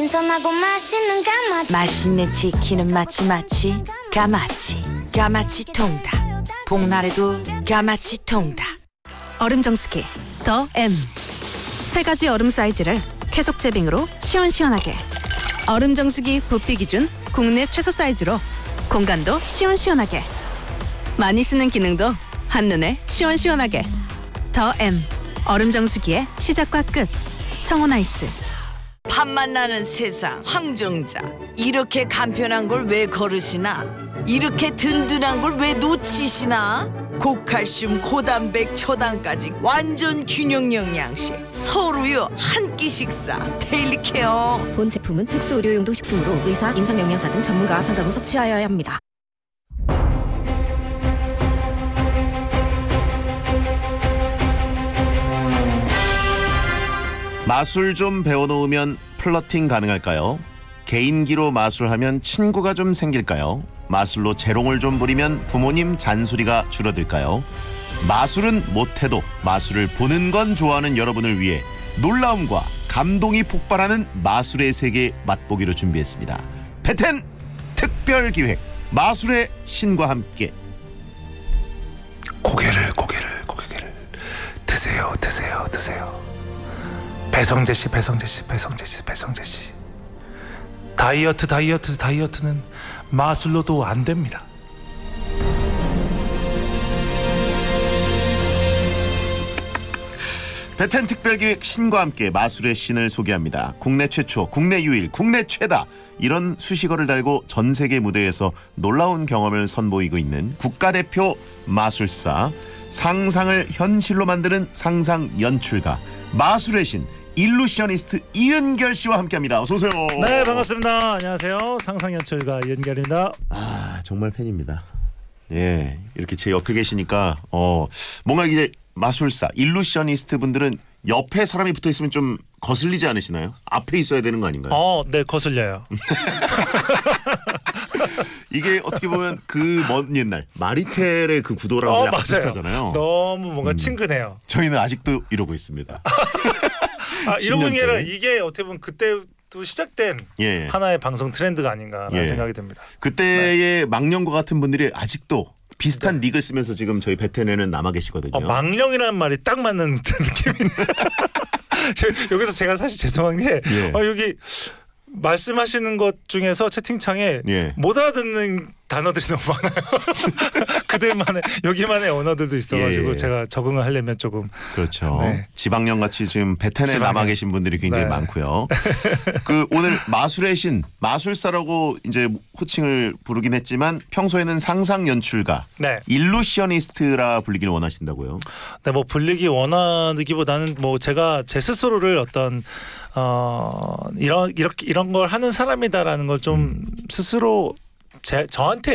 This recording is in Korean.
신선하고 맛있는 까마치. 맛있는 치킨은 마치 까마치 통닭. 복날에도 까마치 통닭. 얼음 정수기 더 M. 세 가지 얼음 사이즈를 쾌속 제빙으로 시원시원하게. 얼음 정수기 부피 기준 국내 최소 사이즈로 공간도 시원시원하게. 많이 쓰는 기능도 한눈에 시원시원하게. 더 M. 얼음 정수기의 시작과 끝. 청혼아이스. 밥맛 나는 세상 황정자. 이렇게 간편한 걸 왜 거르시나? 이렇게 든든한 걸 왜 놓치시나? 고칼슘, 고단백, 초당까지 완전 균형 영양식. 서울우유 한 끼 식사. 데일리 케어. 본 제품은 특수 의료용도 식품으로 의사, 임상영양사 등 전문가와 상담 후 섭취하여야 합니다. 마술 좀 배워놓으면 플러팅 가능할까요? 개인기로 마술하면 친구가 좀 생길까요? 마술로 재롱을 좀 부리면 부모님 잔소리가 줄어들까요? 마술은 못해도 마술을 보는 건 좋아하는 여러분을 위해 놀라움과 감동이 폭발하는 마술의 세계 맛보기로 준비했습니다. 베텐 특별기획 마술의 신과 함께. 고개를 드세요. 배성재 씨. 다이어트는 마술로도 안 됩니다. 베텐 특별기획 신과 함께 마술의 신을 소개합니다. 국내 최초, 국내 유일, 국내 최다 이런 수식어를 달고 전 세계 무대에서 놀라운 경험을 선보이고 있는 국가대표 마술사, 상상을 현실로 만드는 상상 연출가, 마술의 신 일루시oni스트 이은결 씨와 함께합니다. 어서 오세요. 네, 반갑습니다. 안녕하세요. 상상연출가 이은결입니다. 아, 정말 팬입니다. 예, 이렇게 제 옆에 계시니까 뭔가 이제 마술사, 일루시oni스트 분들은 옆에 사람이 붙어 있으면 좀 거슬리지 않으시나요? 앞에 있어야 되는 거 아닌가요? 네, 거슬려요. 이게 어떻게 보면 그 먼 옛날 마리텔의 그 구도랑 약간 비슷하잖아요. 너무 뭔가 친근해요. 저희는 아직도 이러고 있습니다. 이러고 있는 게 아니라 이게 어떻게 보면 그때도 시작된 하나의 방송 트렌드가 아닌가라는 생각이 듭니다. 그때의 망령과 같은 분들이 아직도 비슷한 닉을 쓰면서 지금 저희 베텐에는 남아 계시거든요. 망령이라는 말이 딱 맞는 느낌이네. 여기서 제가 사실 죄송한 게 여기 말씀하시는 것 중에서 채팅창에 못 알아듣는 단어들이 너무 많아요. 그들만의 여기만의 언어들도 있어가지고 제가 적응을 하려면 조금 그렇죠. 지방령 같이 지금 베텐에 남아 계신 분들이 굉장히 많고요. 그 오늘 마술의 신, 마술사라고 이제 호칭을 부르긴 했지만 평소에는 상상 연출가, 일루시oni스트라 불리기를 원하신다고요? 네, 뭐 불리기 원하기보다는 뭐 제가 제 스스로를 어떤 이런 걸 하는 사람이다라는 걸 좀 스스로 저한테